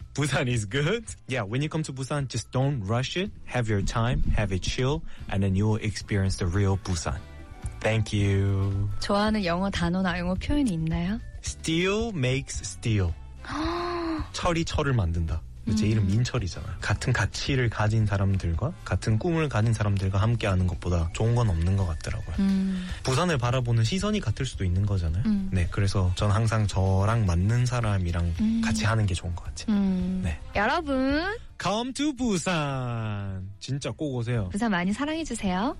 Busan is good. Yeah, when you come to Busan, just don't rush it. Have your time, have it chill, and then you will experience the real Busan. Thank you. 좋아하는 영어 단어나 영어 표현이 있나요? Steel makes steel. 철이 철을 만든다. 제 이름 민철이잖아요. 같은 가치를 가진 사람들과 같은 꿈을 가진 사람들과 함께하는 것보다 좋은 건 없는 것 같더라고요. 부산을 바라보는 시선이 같을 수도 있는 거잖아요. 네, 그래서 전 항상 저랑 맞는 사람이랑 같이 하는 게 좋은 것 같아요. 네. 여러분, Come to 부산. 진짜 꼭 오세요. 부산 많이 사랑해주세요.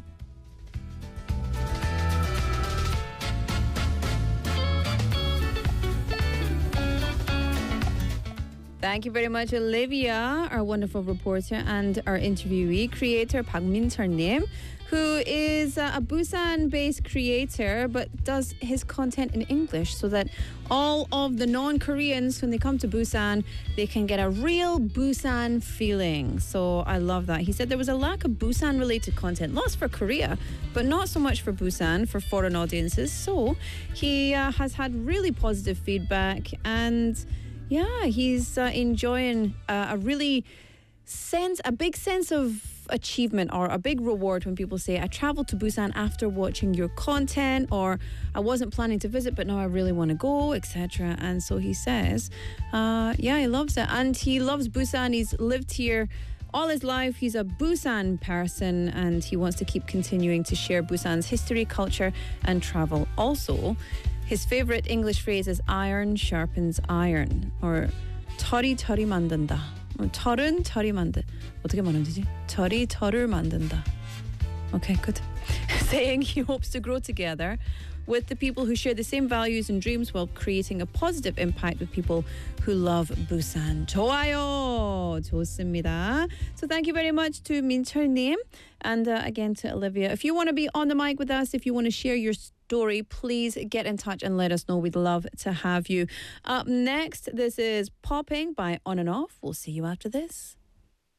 Thank you very much, Olivia, our wonderful reporter, and our interviewee, creator Park Min-chul Nim, who is a Busan-based creator but does his content in English so that all of the non-Koreans, when they come to Busan, they can get a real Busan feeling. So I love that. He said there was a lack of Busan-related content, lots for Korea, but not so much for Busan, for foreign audiences. So he has had really positive feedback, and yeah, he's enjoying a big sense of achievement or a big reward when people say, I traveled to Busan after watching your content, or I wasn't planning to visit, but now I really want to go, etc. And so he says, he loves it. And he loves Busan. He's lived here all his life. He's a Busan person, and he wants to keep continuing to share Busan's history, culture, and travel. Also, his favorite English phrase is iron sharpens iron, or 털이 털이 만든다. 털은 털이 만든. 어떻게 말하면 되지? 털이 털을 만든다. Okay, good. Saying he hopes to grow together with the people who share the same values and dreams while creating a positive impact with people who love Busan. 좋아요. 좋습니다. So thank you very much to Min-chul-님 and again to Olivia. If you want to be on the mic with us, if you want to share your story, please get in touch and let us know. We'd love to have you. Up next, this is Popping by On and Off. We'll see you after this.